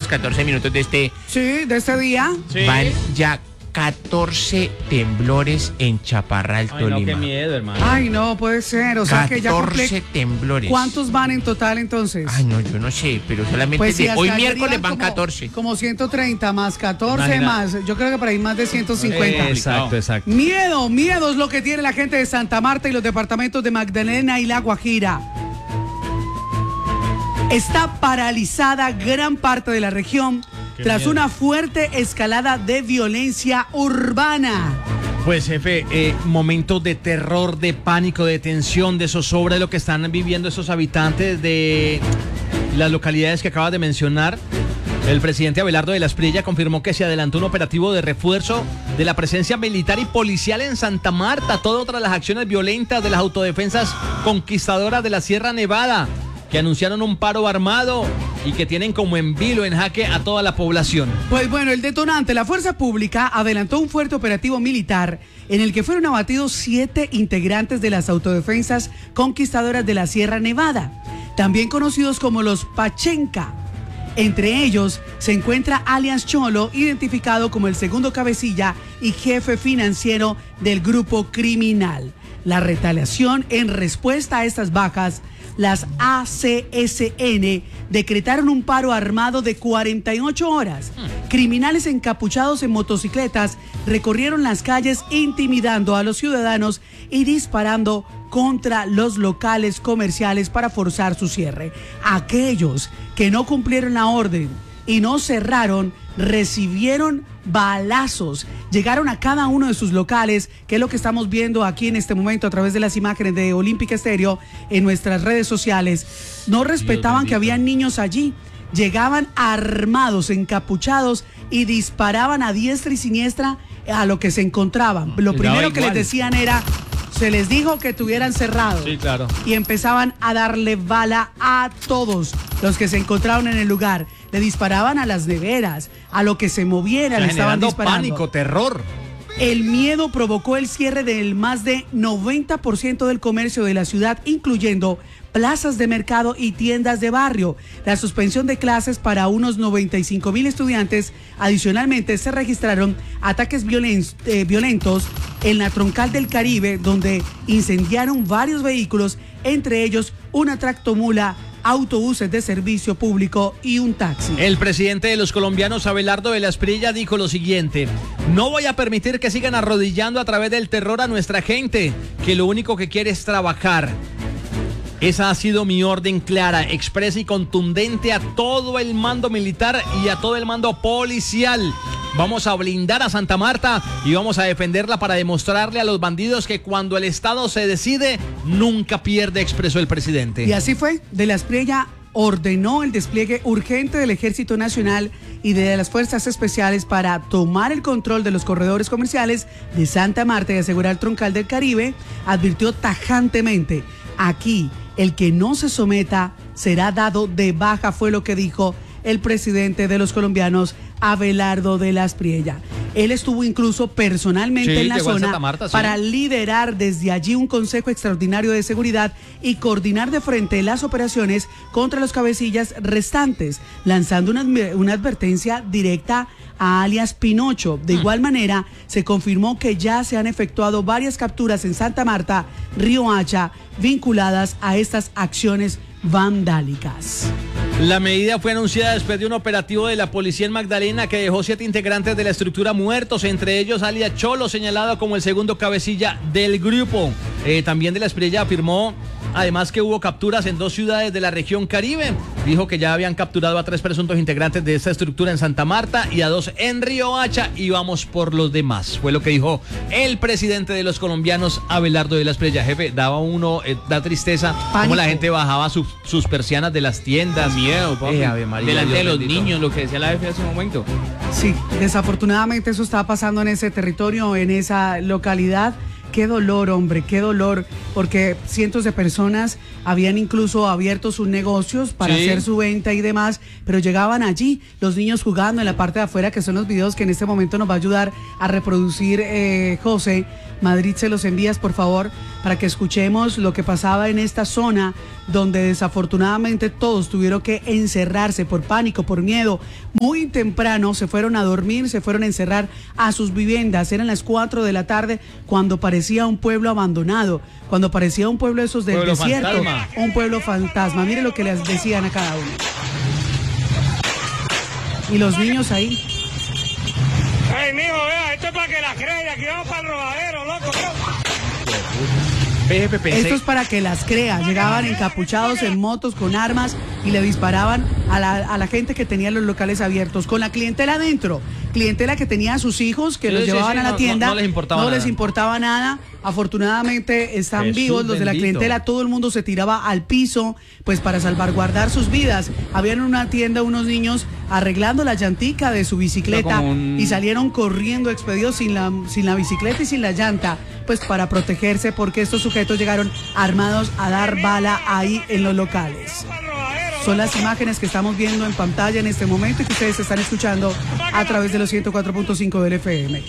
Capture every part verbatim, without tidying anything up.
catorce minutos de este... Sí, de este día. Sí. Van ya catorce temblores en Chaparral, Ay, no, Tolima. qué miedo, hermano. Ay, no puede ser. O sea que ya catorce cumple. temblores. ¿Cuántos van en total entonces? Ay, no, yo no sé, pero solamente Pues sí, de hasta hoy ayer miércoles iban van como- catorce. Como ciento treinta más catorce Imagina. más. Yo creo que por ahí más de ciento cincuenta. Eh, exacto, exacto. Miedo, miedo es lo que tiene la gente de Santa Marta y los departamentos de Magdalena y La Guajira. Está paralizada gran parte de la región Qué tras miedo. una fuerte escalada de violencia urbana. Pues jefe, eh, momentos de terror, de pánico, de tensión, de zozobra de lo que están viviendo esos habitantes de las localidades que acabas de mencionar. El presidente Abelardo de la Espriella confirmó que se adelantó un operativo de refuerzo de la presencia militar y policial en Santa Marta, todo tras las acciones violentas de las autodefensas conquistadoras de la Sierra Nevada, que anunciaron un paro armado y que tienen como en vilo, en jaque a toda la población. Pues bueno, el detonante, la fuerza pública adelantó un fuerte operativo militar en el que fueron abatidos siete integrantes de las autodefensas conquistadoras de la Sierra Nevada, también conocidos como los Pachenca. Entre ellos se encuentra alias Cholo, identificado como el segundo cabecilla y jefe financiero del grupo criminal. La retaliación en respuesta a estas bajas, las A C S N decretaron un paro armado de cuarenta y ocho horas. Criminales encapuchados en motocicletas recorrieron las calles intimidando a los ciudadanos y disparando contra los locales comerciales para forzar su cierre. Aquellos que no cumplieron la orden y no cerraron recibieron balazos, llegaron a cada uno de sus locales, que es lo que estamos viendo aquí en este momento a través de las imágenes de Olímpica Estéreo en nuestras redes sociales. No respetaban que había niños allí, llegaban armados, encapuchados y disparaban a diestra y siniestra a lo que se encontraban. Lo primero que les decían era, se les dijo que tuvieran cerrado. Sí, claro. Y empezaban a darle bala a todos los que se encontraban en el lugar. Le disparaban a las neveras, a lo que se moviera, O sea, le estaban generando disparando. pánico, terror. El miedo provocó el cierre del más de noventa por ciento del comercio de la ciudad, incluyendo plazas de mercado y tiendas de barrio. La suspensión de clases para unos noventa y cinco mil estudiantes. Adicionalmente, se registraron ataques violen- eh, violentos en la troncal del Caribe, donde incendiaron varios vehículos, entre ellos una tractomula, autobuses de servicio público y un taxi. El presidente de los colombianos, Abelardo de la Espriella, dijo lo siguiente: no voy a permitir que sigan arrodillando a través del terror a nuestra gente, que lo único que quiere es trabajar. Esa ha sido mi orden clara, expresa y contundente a todo el mando militar y a todo el mando policial. Vamos a blindar a Santa Marta y vamos a defenderla para demostrarle a los bandidos que cuando el Estado se decide, nunca pierde, expresó el presidente. Y así fue. De la Espriella ordenó el despliegue urgente del Ejército Nacional y de las Fuerzas Especiales para tomar el control de los corredores comerciales de Santa Marta y asegurar el troncal del Caribe. Advirtió tajantemente: aquí el que no se someta será dado de baja, fue lo que dijo el presidente de los colombianos, Abelardo de la Espriella. Él estuvo incluso personalmente Sí, en la llegó a zona Santa Marta, sí. para liderar desde allí un consejo extraordinario de seguridad y coordinar de frente las operaciones contra los cabecillas restantes, lanzando una, una advertencia directa a alias Pinocho. De igual manera, se confirmó que ya se han efectuado varias capturas en Santa Marta, Río Hacha, vinculadas a estas acciones vandálicas. La medida fue anunciada después de un operativo de la policía en Magdalena que dejó siete integrantes de la estructura muertos, entre ellos alias Cholo, señalado como el segundo cabecilla del grupo. Eh, también de la Espriella afirmó además que hubo capturas en dos ciudades de la región Caribe. Dijo que ya habían capturado a tres presuntos integrantes de esta estructura en Santa Marta y a dos en Río Hacha, y vamos por los demás. Fue lo que dijo el presidente de los colombianos, Abelardo de la Espriella. Jefe, daba uno, eh, da tristeza cómo la gente bajaba su, sus persianas de las tiendas. Miedo, papi. Eh, Ave María, delante de Dios los bendito. niños, lo que decía la F hace un momento. Sí, desafortunadamente eso está pasando en ese territorio, en esa localidad. Qué dolor, hombre, qué dolor, porque cientos de personas habían incluso abierto sus negocios para Sí. hacer su venta y demás, pero llegaban allí los niños jugando en la parte de afuera, que son los videos que en este momento nos va a ayudar a reproducir eh, José. Madrid, se los envías, por favor, para que escuchemos lo que pasaba en esta zona donde desafortunadamente todos tuvieron que encerrarse por pánico, por miedo. Muy temprano se fueron a dormir, se fueron a encerrar a sus viviendas. Eran las cuatro de la tarde cuando parecía un pueblo abandonado, cuando parecía un pueblo de esos del Pueblo desierto, fantasma. un pueblo fantasma. Mire lo que les decían a cada uno. Y los niños ahí. Ay, mijo, vea, esto es para que la crea, aquí vamos para el robadero, loco. P F, pensé- Esto es para que las crea. Llegaban encapuchados en motos con armas y le disparaban a la, a la gente que tenía los locales abiertos, con la clientela adentro. Clientela que tenía a sus hijos, que Sí, los sí, llevaban sí, a la no- tienda. no- no les importaba no nada. les importaba nada. Afortunadamente están Jesús vivos los de la bendito. clientela. Todo el mundo se tiraba al piso, pues para salvaguardar sus vidas. Habían en una tienda unos niños arreglando la llantica de su bicicleta Como un- y salieron corriendo expedidos sin la, sin la bicicleta y sin la llanta, pues para protegerse, porque estos sujetos llegaron armados a dar bala ahí en los locales. Son las imágenes que estamos viendo en pantalla en este momento y que ustedes están escuchando a través de los ciento cuatro punto cinco del F M.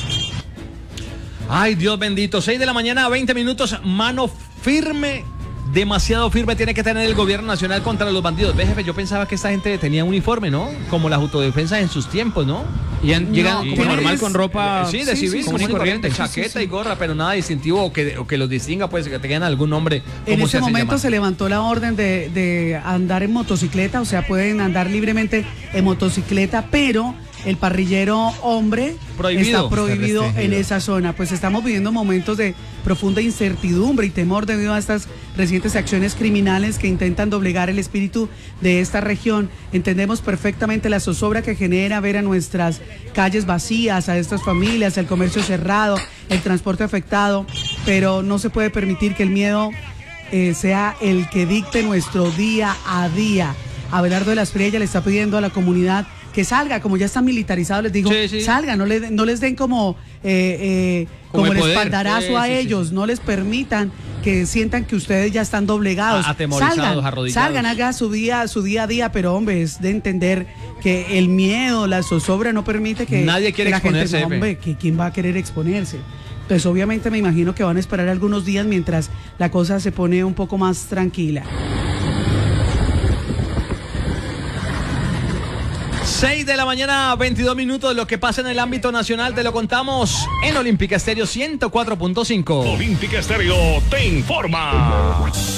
Ay, Dios bendito. seis de la mañana, veinte minutos. Mano firme. Demasiado firme tiene que tener el gobierno nacional contra los bandidos. Ve, jefe, yo pensaba que esta gente tenía uniforme, ¿no? Como las autodefensas en sus tiempos, ¿no? Y han- llegan No, como ¿tienes? normal con ropa. Sí, de sí, civil, sí, común sí, y corriente, sí, sí, chaqueta sí. y gorra, pero nada distintivo o que, o que los distinga, pues, que tengan algún nombre. En ¿cómo ese se hace momento llamar? se levantó la orden de, de andar en motocicleta, o sea, pueden andar libremente en motocicleta, pero el parrillero hombre Prohibido. está prohibido Está en restringido. esa zona. Pues estamos viviendo momentos de profunda incertidumbre y temor debido a estas recientes acciones criminales que intentan doblegar el espíritu de esta región. Entendemos perfectamente la zozobra que genera ver a nuestras calles vacías, a estas familias, el comercio cerrado, el transporte afectado, pero no se puede permitir que el miedo eh, sea el que dicte nuestro día a día. Abelardo de las Friellas le está pidiendo a la comunidad que salga, como ya están militarizados, les digo, Sí, sí. salgan, no, le, no les den como, eh, eh, Como como el el poder. espaldarazo Sí, a sí, sí, ellos, no les permitan que sientan que ustedes ya están doblegados. A- atemorizados, salgan, arrodillados. salgan, hagan su día, su día a día, pero hombre, es de entender que el miedo, la zozobra no permite que Nadie quiere que la gente, exponerse, no, hombre, que quién va a querer exponerse. Pues obviamente me imagino que van a esperar algunos días mientras la cosa se pone un poco más tranquila. seis de la mañana, veintidós minutos. Lo que pasa en el ámbito nacional te lo contamos en Olímpica Estéreo ciento cuatro punto cinco. Olímpica Estéreo te informa.